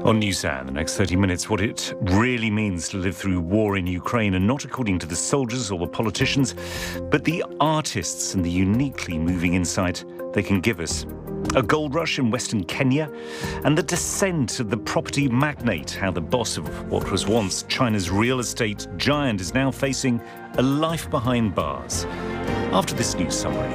On NewsHour, in the next 30 minutes, what it really means to live through war in Ukraine, and not according to the soldiers or the politicians, but the artists and the uniquely moving insight they can give us. A gold rush in Western Kenya, and the descent of the property magnate, how the boss of what was once China's real estate giant is now facing a life behind bars. After this news summary.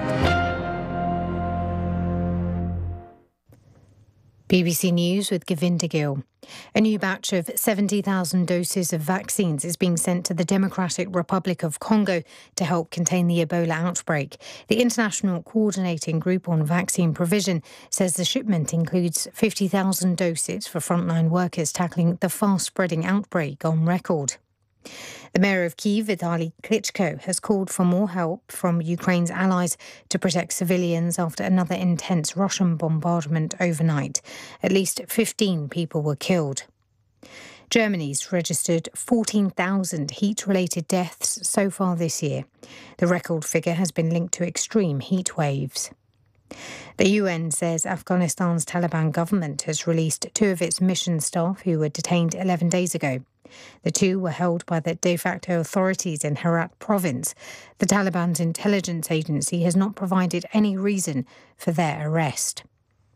BBC News with Govinda Gill. A new batch of 70,000 doses of vaccines is being sent to the Democratic Republic of Congo to help contain the Ebola outbreak. The International Coordinating Group on Vaccine Provision says the shipment includes 50,000 doses for frontline workers tackling the fast-spreading outbreak on record. The mayor of Kyiv, Vitaly Klitschko, has called for more help from Ukraine's allies to protect civilians after another intense Russian bombardment overnight. At least 15 people were killed. Germany's registered 14,000 heat-related deaths so far this year. The record figure has been linked to extreme heat waves. The UN says Afghanistan's Taliban government has released 2 of its mission staff who were detained 11 days ago. The 2 were held by the de facto authorities in Herat province. The Taliban's intelligence agency has not provided any reason for their arrest.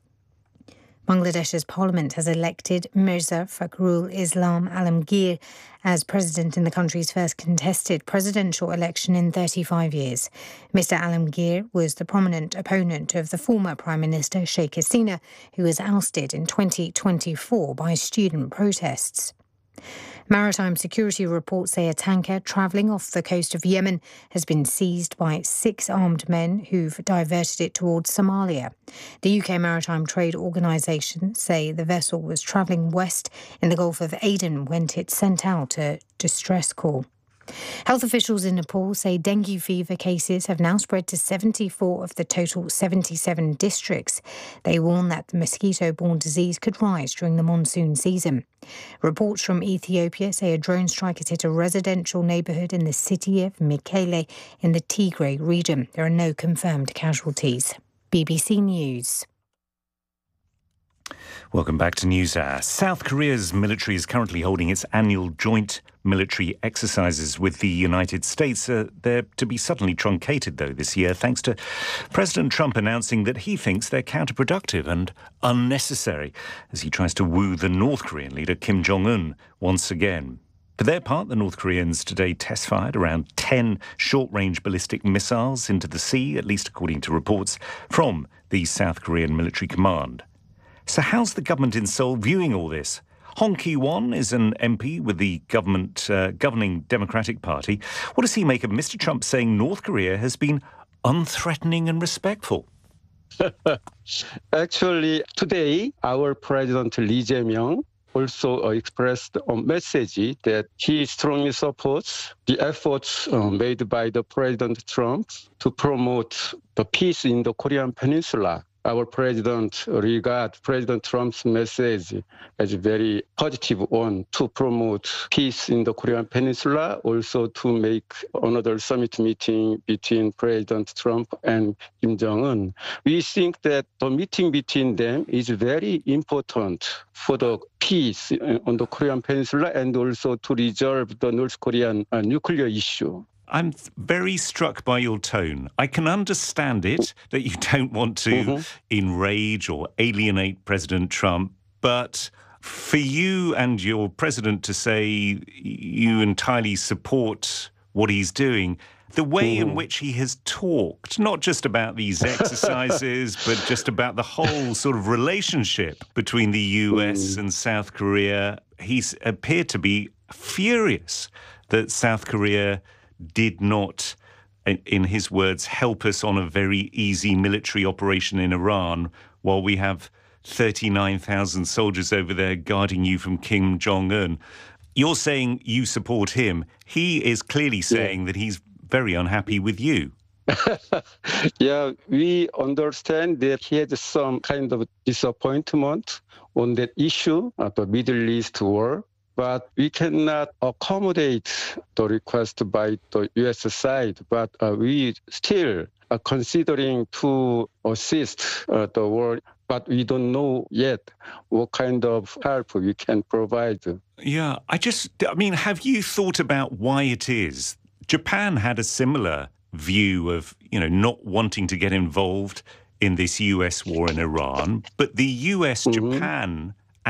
Bangladesh's parliament has elected Mirza Fakhrul Islam Alamgir as president in the country's first contested presidential election in 35 years. Mr. Alamgir was the prominent opponent of the former Prime Minister Sheikh Hasina, who was ousted in 2024 by student protests. Maritime security reports say a tanker travelling off the coast of Yemen has been seized by 6 armed men who've diverted it towards Somalia. The UK Maritime Trade Organisation say the vessel was travelling west in the Gulf of Aden when it sent out a distress call. Health officials in Nepal say dengue fever cases have now spread to 74 of the total 77 districts. They warn that the mosquito-borne disease could rise during the monsoon season. Reports from Ethiopia say a drone strike has hit a residential neighbourhood in the city of Mekele in the Tigray region. There are no confirmed casualties. BBC News. Welcome back to NewsHour. South Korea's military is currently holding its annual joint military exercises with the United States. They're to be suddenly truncated, though, this year, thanks to President Trump announcing that he thinks they're counterproductive and unnecessary as he tries to woo the North Korean leader Kim Jong-un once again. For their part, the North Koreans today test-fired around 10 short-range ballistic missiles into the sea, at least according to reports from the South Korean military command. So how's the government in Seoul viewing all this? Hong Ki-won is an MP with the governing Democratic Party. What does he make of Mr. Trump saying North Korea has been unthreatening and respectful? Actually, today, our President Lee Jae-myung also expressed a message that he strongly supports the efforts made by the President Trump to promote the peace in the Korean Peninsula. Our president regards President Trump's message as a very positive one to promote peace in the Korean Peninsula, also to make another summit meeting between President Trump and Kim Jong-un. We think that the meeting between them is very important for the peace on the Korean Peninsula and also to resolve the North Korean nuclear issue. I'm very struck by your tone. I can understand it, that you don't want to enrage or alienate President Trump, but for you and your president to say you entirely support what he's doing, the way in which he has talked, not just about these exercises, but just about the whole sort of relationship between the US and South Korea, he's appeared to be furious that South Korea did not, in his words, help us on a very easy military operation in Iran, while we have 39,000 soldiers over there guarding you from Kim Jong-un. You're saying you support him. He is clearly saying that he's very unhappy with you. Yeah, we understand that he had some kind of disappointment on that issue, the Middle East war. But we cannot accommodate the request by the U.S. side, but we still are considering to assist the war but we don't know yet what kind of help we can provide. Yeah, I mean, have you thought about why it is? Japan had a similar view of, not wanting to get involved in this US war in Iran, but the US-Japan